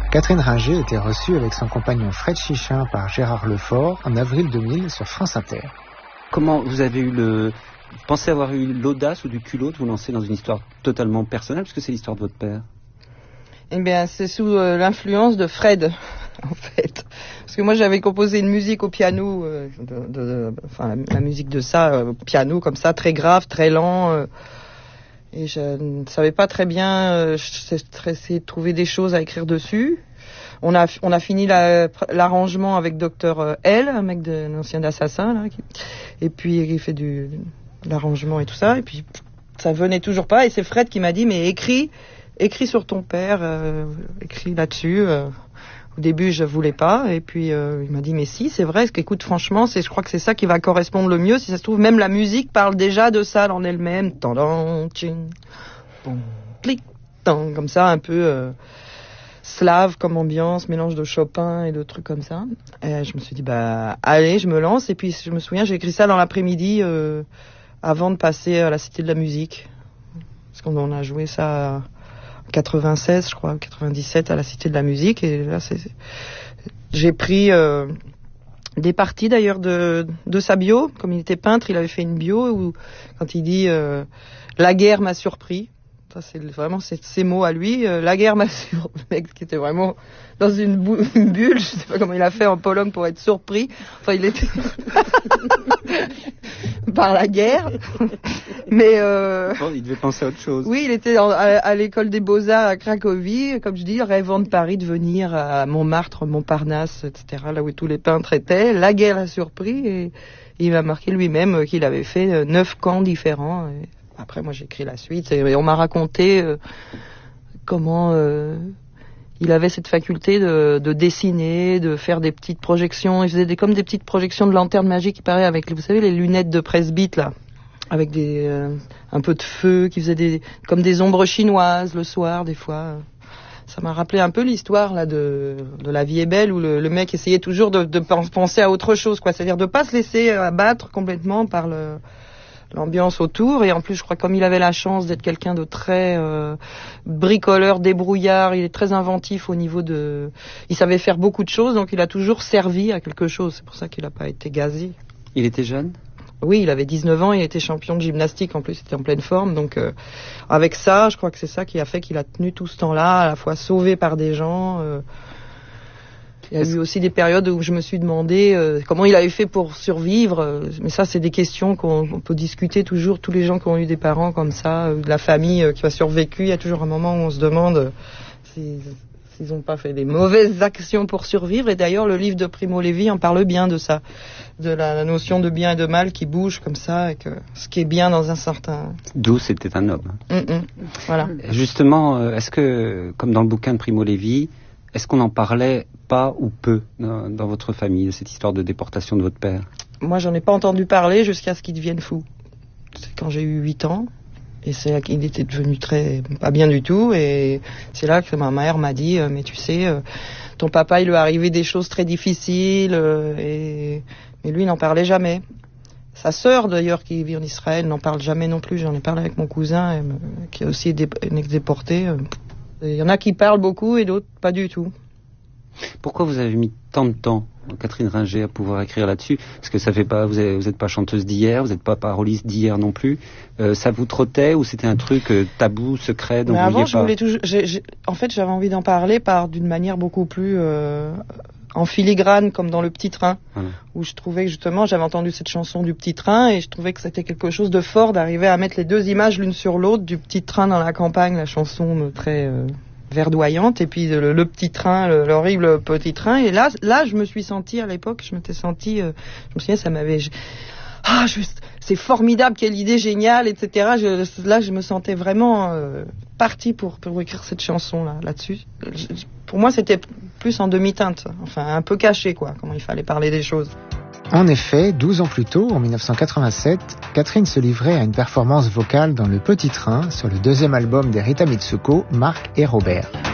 Catherine Ringer était reçue avec son compagnon Fred Chichin par Gérard Lefort en avril 2000 sur France Inter. Comment vous avez vous pensez avoir eu l'audace ou du culot de vous lancer dans une histoire totalement personnelle, puisque c'est l'histoire de votre père? Eh bien, c'est sous l'influence de Fred, en fait. Parce que moi, j'avais composé une musique au piano, la musique de ça, au piano, comme ça, très grave, très lent. Et je ne savais pas très bien, essayé de trouver des choses à écrire dessus. On a fini l'arrangement avec Dr L, un mec d'un ancien assassin, là, et puis il fait l'arrangement et tout ça, et puis ça venait toujours pas, et c'est Fred qui m'a dit, mais écris sur ton père, écris là-dessus. Au début, je voulais pas, et puis il m'a dit, mais si, c'est vrai, écoute, franchement, je crois que c'est ça qui va correspondre le mieux. Si ça se trouve, même la musique parle déjà de ça en elle-même. Comme ça, un peu slave comme ambiance, mélange de Chopin et de trucs comme ça. Et je me suis dit, allez, je me lance. Et puis, je me souviens, j'ai écrit ça dans l'après-midi, avant de passer à la Cité de la Musique. Parce qu'on a joué ça 96, je crois, 97 à la Cité de la Musique, et là j'ai pris des parties d'ailleurs de sa bio. Comme il était peintre, il avait fait une bio où quand il dit la guerre m'a surpris. Ça, c'est vraiment ces mots à lui. La guerre m'a surpris. Le mec qui était vraiment dans une bulle. Je sais pas comment il a fait en Pologne pour être surpris. Enfin, il était par la guerre. Mais il devait penser à autre chose. Oui, il était à l'école des Beaux-Arts à Cracovie, comme je dis, rêvant de Paris, de venir à Montmartre, Montparnasse, etc., là où tous les peintres étaient. La guerre l'a surpris, et il m'a marqué lui-même qu'il avait fait 9 camps différents. Et après, moi, j'ai écrit la suite, et on m'a raconté comment il avait cette faculté de dessiner, de faire des petites projections. Il faisait comme des petites projections de lanternes magiques, il paraît, avec, vous savez, les lunettes de presbyte, là, avec un peu de feu, qui faisait comme des ombres chinoises le soir, des fois. Ça m'a rappelé un peu l'histoire là de La vie est belle, où le mec essayait toujours de penser à autre chose, quoi. C'est-à-dire de pas se laisser abattre complètement par l'ambiance autour. Et en plus, je crois, comme il avait la chance d'être quelqu'un de très bricoleur, débrouillard, il est très inventif au niveau il savait faire beaucoup de choses, donc il a toujours servi à quelque chose. C'est pour ça qu'il n'a pas été gazé. Il était jeune? Oui, il avait 19 ans, il était champion de gymnastique, en plus il était en pleine forme, donc avec ça, je crois que c'est ça qui a fait qu'il a tenu tout ce temps-là, à la fois sauvé par des gens. Il y a eu aussi des périodes où je me suis demandé comment il avait fait pour survivre, mais ça c'est des questions qu'on peut discuter toujours, tous les gens qui ont eu des parents comme ça, de la famille qui a survécu, il y a toujours un moment où on se demande s'ils n'ont pas fait des mauvaises actions pour survivre. Et d'ailleurs, le livre de Primo Levi en parle bien de ça, de la notion de bien et de mal qui bouge comme ça, et que ce qui est bien dans un certain... D'où c'était un homme. Voilà. Justement, est-ce que, comme dans le bouquin de Primo Levi, est-ce qu'on en parlait pas ou peu dans votre famille, de cette histoire de déportation de votre père? Moi, j'en ai pas entendu parler jusqu'à ce qu'il devienne fou. C'est quand j'ai eu 8 ans. Et c'est là qu'il était devenu pas bien du tout, et c'est là que ma mère m'a dit, mais tu sais, ton papa, il lui est arrivé des choses très difficiles, mais lui, il n'en parlait jamais. Sa sœur, d'ailleurs, qui vit en Israël, n'en parle jamais non plus. J'en ai parlé avec mon cousin, qui a aussi une ex-déportée. Il y en a qui parlent beaucoup et d'autres pas du tout. Pourquoi vous avez mis tant de temps, Catherine Ringer, à pouvoir écrire là-dessus? Parce que ça fait pas, vous n'êtes pas chanteuse d'hier, vous n'êtes pas paroliste d'hier non plus. Ça vous trottait, ou c'était un truc tabou, secret, dont vous avant, vouliez pas? Voulais toujours, en fait, j'avais envie d'en parler d'une manière beaucoup plus en filigrane, comme dans Le Petit Train, où je trouvais que justement, j'avais entendu cette chanson du Petit Train, et je trouvais que c'était quelque chose de fort d'arriver à mettre les deux images l'une sur l'autre, du petit train dans la campagne, la chanson très verdoyante, et puis le petit train, l'horrible petit train. Et là, je me suis sentie, à l'époque, je me souviens, ça m'avait... c'est formidable, quelle idée géniale, etc. Là, je me sentais vraiment partie pour écrire cette chanson là-dessus. Pour moi, c'était plus en demi-teinte, enfin un peu caché, quoi, comment il fallait parler des choses. En effet, 12 ans plus tôt, en 1987, Catherine se livrait à une performance vocale dans Le Petit Train sur le deuxième album des Rita Mitsuko, Marc et Robert.